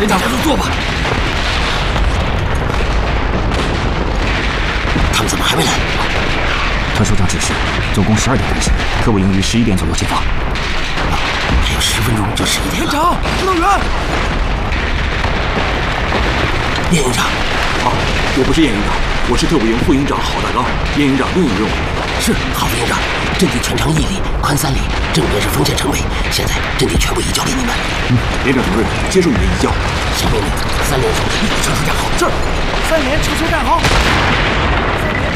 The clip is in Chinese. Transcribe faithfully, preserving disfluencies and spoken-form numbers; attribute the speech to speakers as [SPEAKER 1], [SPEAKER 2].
[SPEAKER 1] 连长，就坐吧。
[SPEAKER 2] 他们怎么还没来？
[SPEAKER 3] 特首长指示，总共十二点开始，特务营于十一点左右解放。
[SPEAKER 2] 还有十分钟就十一点了。
[SPEAKER 1] 连长，指导员。
[SPEAKER 2] 叶营长。
[SPEAKER 4] 啊，我不是叶营长，我是特务营副营长郝大刚。叶营长另有任务。
[SPEAKER 2] 是，郝副营长。阵地全长一里，宽三里，正面是丰县城北。现在阵地全部移交给你们。
[SPEAKER 4] 嗯，连长同志，接受你的移交。
[SPEAKER 2] 下命令，三连手立即撤出战壕。
[SPEAKER 1] 是，三连撤出战壕。三连。